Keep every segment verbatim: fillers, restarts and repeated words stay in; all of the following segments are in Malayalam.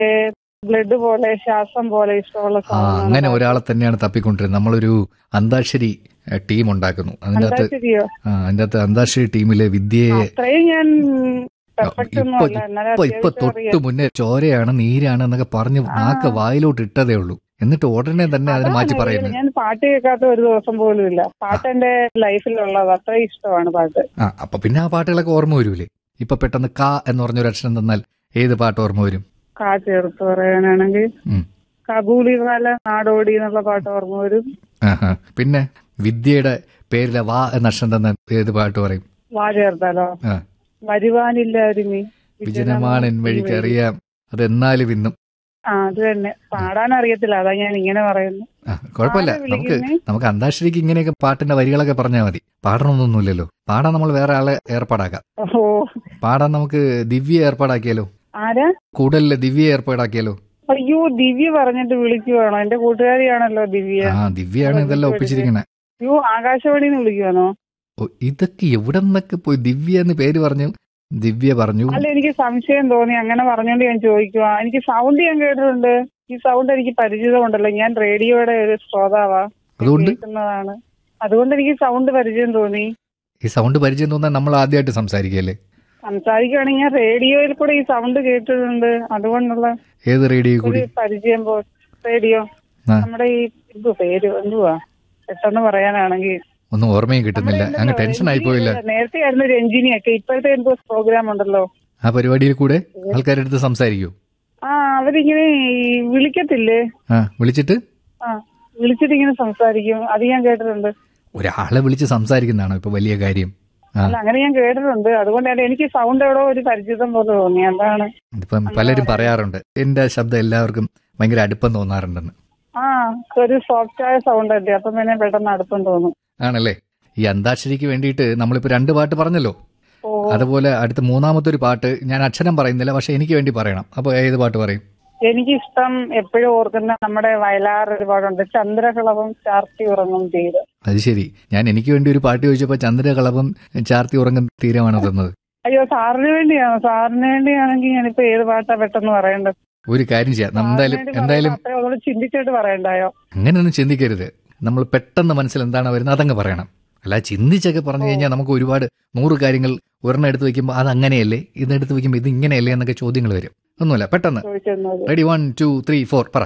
ബ്ലഡ് പോലെ ശ്വാസം പോലെ ഇഷ്ടമുള്ള ആ അങ്ങനെ ഒരാളെ തന്നെയാണ് തപ്പിക്കൊണ്ടിരുന്നത്. നമ്മളൊരു അന്താക്ഷരി ടീം ഉണ്ടാക്കുന്നു. അതിനകത്ത് അന്താക്ഷരിയോ? ആ അതിന്റെ അകത്ത് അന്താക്ഷരി ടീമിലെ വിദ്യയെ അത്രയും ഞാൻ പെർഫെക്റ്റ് ഒന്നും ഇപ്പൊ അല്ല. എന്നാലും ഇപ്പൊ ഇപ്പൊ അത്യാവശ്യം തൊട്ട് അറിയാം. മുന്നേ ചോരയാണ് നീരാണ് എന്നൊക്കെ പറഞ്ഞ് നാക്ക് വായിലോട്ട് ഇട്ടതേ ഉള്ളൂ. എന്നിട്ട് ഉടനെ തന്നെ അതിനെ മാറ്റി അതാണ് പറയുന്നത്. ഞാൻ പാട്ട് കേൾക്കാത്ത ഒരു ദിവസം പോലും ഇല്ല. പാട്ട് എന്റെ ലൈഫിലുള്ളത് അത്രയും ഇഷ്ടമാണ് പാട്ട്. ആ അപ്പൊ പിന്നെ ആ പാട്ടുകളൊക്കെ ഓർമ്മ വരൂലേ? ഇപ്പൊ പെട്ടെന്ന് കാ എന്ന് പറഞ്ഞൊരു അക്ഷരം തന്നാൽ ഏത് പാട്ട് ഓർമ്മ വരും? കാ ചേർത്ത് പറയാനാണെങ്കിൽ ഉം. കബൂളി കാല നാടോടി എന്നുള്ള പാട്ട് ഓർമ്മ വരും. ആഹാ. പിന്നെ വിദ്യയുടെ പേരിലെ വാ എന്ന അക്ഷരം തന്നാൽ ഏത് പാട്ട് പറയും? വാ ചേർത്താലോ? ആ വരുവാനില്ലാരുമി വിജനമാണ് എൻ വഴിക്ക് അറിയാം അതെന്നാലും ഇന്നും. ആ അത് തന്നെ. പാടാൻ അറിയത്തില്ല, അതാ ഞാൻ ഇങ്ങനെ പറയുന്നു. ആ കുഴപ്പമില്ല. ആരാ നമുക്ക് വിളിക്കുന്നേ? നമുക്ക് അന്താക്ഷരിക്ക് ഇങ്ങനെയൊക്കെ പാട്ടിന്റെ വരികളൊക്കെ പറഞ്ഞാൽ മതി. പാടണമെന്നൊന്നുമില്ലല്ലോ. പാടാൻ നമ്മൾ വേറെ ആളെ ഏർപ്പാടാക്കാം. ഓ പാടാൻ നമുക്ക് ദിവ്യ ഏർപ്പാടാക്കിയാലോ? ആരാ? കൂടുതൽ ദിവ്യ ഏർപ്പാടാക്കിയാലോ? അയ്യോ, ദിവ്യ പറഞ്ഞിട്ട് വിളിക്കുവാണോ? എന്റെ കൂട്ടുകാരിയാണല്ലോ ദിവ്യ. ആ ദിവ്യയാണ് ഇതെല്ലാം ഒപ്പിച്ചിരിക്കണേ. അയ്യോ, ആകാശവാണിന്ന് വിളിക്കുവാണോ? ഓ ഇതൊക്കെ എവിടെ നിന്നൊക്കെ പോയി ദിവ്യ എന്ന് പേര് പറഞ്ഞു? ദിവ്യ പറഞ്ഞു. അല്ല, എനിക്ക് സംശയം തോന്നി, അങ്ങനെ പറഞ്ഞോണ്ട് ഞാൻ ചോദിക്കുവാ. എനിക്ക് സൗണ്ട് ഞാൻ കേട്ടിട്ടുണ്ട്. ഈ സൗണ്ട് എനിക്ക് പരിചിതമുണ്ടല്ലോ. ഞാൻ റേഡിയോയുടെ ഒരു ശ്രോതാവാ, അതുകൊണ്ട് കേൾക്കുന്നതാണ്. അതുകൊണ്ട് എനിക്ക് സൗണ്ട് പരിചയം തോന്നി. ഈ സൗണ്ട് പരിചയം തോന്നാൻ നമ്മൾ ആദ്യമായിട്ട് സംസാരിക്കല്ലേ? സംസാരിക്കുവാണെങ്കിൽ ഞാൻ റേഡിയോയിൽ കൂടെ ഈ സൗണ്ട് കേട്ടിട്ടുണ്ട്. അതുകൊണ്ടുള്ള ഏത് റേഡിയോ ഒരു കൂടി? പരിചയം പോ റേഡിയോ ആ. നമ്മുടെ ഈ ഇത് പേര് എന്തുവാ പെട്ടെന്ന് പറയാനാണെങ്കിൽ ഒന്നും ഓർമ്മയും കിട്ടുന്നില്ല. അങ്ങ് ടെൻഷൻ ആയിപ്പോയില്ല. നേരത്തെ ആയിരുന്നു രഞ്ജിനിയൊക്കെ. ഇപ്പോഴത്തെ എന്തോ പ്രോഗ്രാം ഉണ്ടല്ലോ, ആ പരിപാടിയിൽ കൂടെ ആൾക്കാരുടെ അടുത്ത് സംസാരിക്കൂ. ആ അവരിങ്ങനെ ഈ വിളിക്കത്തില്ലേ? ആ വിളിച്ചിട്ട് ആ വിളിച്ചിട്ട് ഇങ്ങനെ സംസാരിക്കും. അത് ഞാൻ കേട്ടിട്ടുണ്ട്. ഒരാളെ വിളിച്ച് സംസാരിക്കുന്നതാണോ ഇപ്പൊ വലിയ കാര്യം? ആ അല്ല, അങ്ങനെ ഞാൻ കേട്ടിട്ടുണ്ട്. അതുകൊണ്ടാണ് എനിക്ക് സൗണ്ട് എവിടെ ഒരു പരിചിതം പോലെ തോന്നി. എന്താണ് ഇപ്പം പലരും പറയാറുണ്ട് എന്റെ ശബ്ദം എല്ലാവർക്കും ഭയങ്കര അടുപ്പം തോന്നാറുണ്ടെന്ന്. ആ ഒരു സോഫ്റ്റ് ആയ സൗണ്ട് അല്ലേ, അപ്പം പിന്നെ പെട്ടെന്ന് അടുപ്പം തോന്നും. ആണല്ലേ? ഈ അന്താക്ഷരിക്ക് വേണ്ടിയിട്ട് നമ്മളിപ്പോ രണ്ട് പാട്ട് പറഞ്ഞല്ലോ. ഓ അതുപോലെ അടുത്ത മൂന്നാമത്തെ ഒരു പാട്ട് ഞാൻ അക്ഷരം പറയുന്നില്ല, പക്ഷെ എനിക്ക് വേണ്ടി പറയണം. അപ്പൊ ഏത് പാട്ട് പറയും? എനിക്കിഷ്ടം എപ്പോഴും ഓർക്കുന്ന നമ്മുടെ വയലാർ ഒരു പാടുണ്ട്, ചന്ദ്രകളവും ചാർത്തി ഉറങ്ങും തീരെ. അത് ശരി. ഞാൻ എനിക്ക് വേണ്ടി ഒരു പാട്ട് ചോദിച്ചപ്പോ ചന്ദ്രകളഭം ചാർത്തി ഉറങ്ങും തീരമാണ് തന്നത്. അയ്യോ, സാറിന് വേണ്ടിയാണോ? സാറിന് വേണ്ടിയാണെങ്കിൽ ഞാനിപ്പോ ഏത് പാട്ടാ പെട്ടെന്ന് പറയേണ്ടത്? ഒരു കാര്യം ചെയ്യാം. എന്തായാലും എന്തായാലും അതുകൊണ്ട് ചിന്തിച്ചിട്ട് പറയണ്ടായോ? അങ്ങനെയൊന്നും ചിന്തിക്കരുത്. നമ്മൾ പെട്ടെന്ന് മനസ്സിൽ എന്താണ് വരുന്നത് അതങ്ങ് പറയണം. അല്ല ചിന്തിച്ചൊക്കെ പറഞ്ഞു കഴിഞ്ഞാൽ നമുക്ക് ഒരുപാട് നൂറ് കാര്യങ്ങൾ ഒരെണ്ണം എടുത്ത് വെക്കുമ്പോൾ അത് അങ്ങനെയല്ലേ, ഇതെടുത്ത് വെക്കുമ്പോൾ ഇത് ഇങ്ങനെയല്ലേ എന്നൊക്കെ ചോദ്യങ്ങൾ വരും. ഒന്നുമില്ല, പെട്ടെന്ന് ചോദിക്കുന്നത്. Ready one two three four പറ.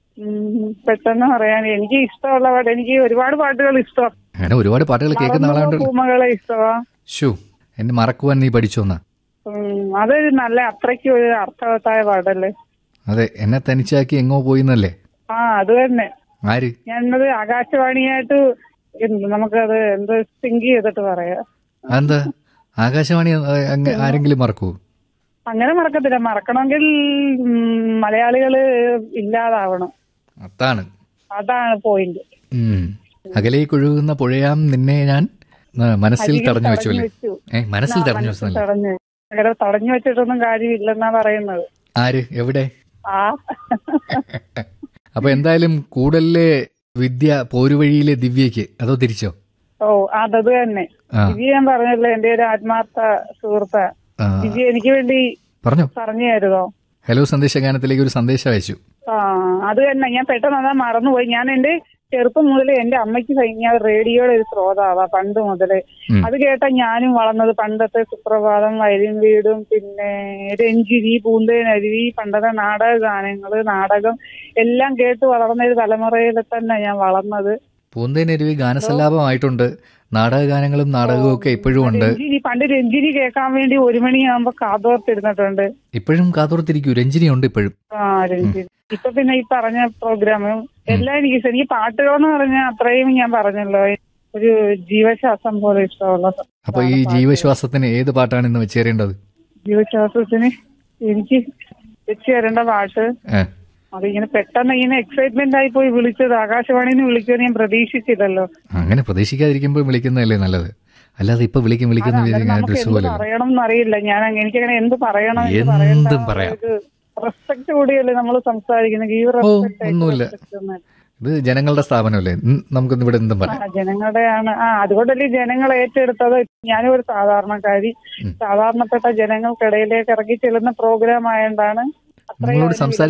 പെട്ടെന്ന് പറയാൻ എനിക്ക് ഇഷ്ടമുള്ള പാട്ട്, എനിക്ക് ഒരുപാട് പാട്ടുകൾ ഇഷ്ടം. അങ്ങനെ ഒരുപാട് പാട്ടുകൾ കേൾക്കുന്ന ആളാണ്ട്. പൂമകളെ ഇഷ്ടമാ. ഷൂ എന്നെ മറക്കുവാൻ നീ പഠിച്ചോന്നാ. അതൊരു നല്ല അത്രയ്ക്ക് ഒരു അർത്ഥവത്തായ പാട്ടല്ലേ? അതെ, എന്നെ തനിച്ചാക്കി എങ്ങോ പോയിന്നല്ലേ? ആ അത് തന്നെ. ആര്? ഞാനത് ആകാശവാണിയായിട്ട് എന്ത് നമുക്കത് എന്ത് സിങ്ക് ചെയ്തിട്ട് പറയാം. എന്താ ആകാശവാണി അങ്ങ് ആരെങ്കിലും മറക്കൂ? അങ്ങനെ മറക്കത്തില്ല. മറക്കണമെങ്കിൽ മലയാളികള് ഇല്ലാതാവണം. അതാണ് അതാണ് പോയിന്റ്. ഉം അകലേക്ക് ഒഴുകുന്ന പുഴയാം നിന്നെ ഞാൻ മനസ്സിൽ തടഞ്ഞു വെച്ചു അല്ലേ? ഏ മനസ്സിൽ തടഞ്ഞു വെച്ചല്ലേ? തടഞ്ഞു അങ്ങനെ തടഞ്ഞു വെച്ചിട്ടൊന്നും കാര്യമില്ലെന്നാ പറയുന്നത്. ആര്? എവിടെ? ആ അപ്പൊ എന്തായാലും കൂടലിലെ വിദ്യ പോരുവഴിയിലെ ദിവ്യക്ക് അതോ തിരിച്ചോ? ഓ അതത് തന്നെ. ദിവ്യ ഞാൻ പറഞ്ഞല്ലോ, എന്റെ ഒരു ആത്മാർത്ഥ സുഹൃത്ത്. ദിവ്യ എനിക്ക് വേണ്ടി പറഞ്ഞോ പറഞ്ഞു തരുതോ? ഹലോ സന്ദേശഗാനത്തിലേക്ക് ഒരു സന്ദേശം അയച്ചു. ആ അത് തന്നെ. ഞാൻ പെട്ടെന്ന് അതാ മറന്നുപോയി. ഞാൻ എന്റെ ചെറുപ്പം മുതലേ എന്റെ അമ്മയ്ക്ക് ഞാൻ റേഡിയോയുടെ ഒരു ശ്രോതാവാ പണ്ട് മുതലേ. അത് കേട്ടാ ഞാനും വളർന്നത്. പണ്ടത്തെ സുപ്രഭാതം, വയലിൻ വീടും, പിന്നെ രഞ്ജിനി, പൂന്തേനരുവി, പണ്ടത്തെ നാടക ഗാനങ്ങള്, നാടകം എല്ലാം കേട്ട് വളർന്ന ഒരു തലമുറയിൽ തന്നെ ഞാൻ വളർന്നത്. പൂന്തേനരുവി ഗാനസല്ലാപമായിട്ടുണ്ട്. നാടകഗാനങ്ങളും നാടകവും ഒക്കെ ഇപ്പോഴും ഉണ്ട്. രഞ്ജിനി പണ്ട് രഞ്ജിനി കേൾക്കാൻ വേണ്ടി ഒരു മണിയാകുമ്പോ കാതോർത്തിരുന്നിട്ടുണ്ട്. ഇപ്പോഴും കാതോർത്തിരിക്കൂ. രഞ്ജിനി ഉണ്ട് ഇപ്പോഴും. ആ രഞ്ജിനി. ഇപ്പൊ പിന്നെ ഈ പറഞ്ഞ പ്രോഗ്രാമും എല്ലാം എനിക്ക് ഇഷ്ടം. എനിക്ക് പാട്ടുകളെന്ന് പറഞ്ഞാൽ അത്രയും ഞാൻ പറഞ്ഞല്ലോ, ഒരു ജീവശ്വാസം പോലെ ഇഷ്ടമുള്ള. അപ്പൊ ഈ ജീവശ്വാസത്തിന് ഏത് പാട്ടാണ് ഇന്ന് വെച്ചേരേണ്ടത്? ജീവശ്വാസത്തിന് എനിക്ക് വെച്ച് തരേണ്ട പാട്ട് അതിങ്ങനെ പെട്ടെന്ന് ഇങ്ങനെ എക്സൈറ്റ്മെന്റ് ആയി പോയി വിളിച്ചത്. ആകാശവാണിന്ന് വിളിക്കുമെന്ന് ഞാൻ പ്രതീക്ഷിച്ചില്ലല്ലോ. അങ്ങനെ പ്രതീക്ഷിക്കാതിരിക്കുമ്പോൾ വിളിക്കുന്നതല്ലേ നല്ലത്. അല്ലാതെ ഇപ്പൊ വിളിക്കും വിളിക്കുന്ന പറയണം എന്നറിയില്ല. ഞാൻ എനിക്കങ്ങനെ എന്ത് പറയണം, എന്തും പറയാം. റെസ്പെക്ട് കൂടിയല്ലേ നമ്മൾ സംസാരിക്കുന്നത്. ഈ ഒന്നുമില്ല, ഇത് ജനങ്ങളുടെ സ്ഥാപനമല്ലേ, നമുക്കൊന്നും ഇവിടെ എന്തും പറയാം. ജനങ്ങളുടെയാണ്. ആ അതുകൊണ്ടല്ലേ ജനങ്ങൾ ഏറ്റെടുത്തത്. ഞാനും ഒരു സാധാരണക്കാരി, സാധാരണപ്പെട്ട ജനങ്ങൾക്കിടയിലേക്ക് ഇറങ്ങി ചെല്ലുന്ന പ്രോഗ്രാം ആയതുകൊണ്ടാണ് അത്രയും നിങ്ങളോട് അതിന് സംസാരിച്ച്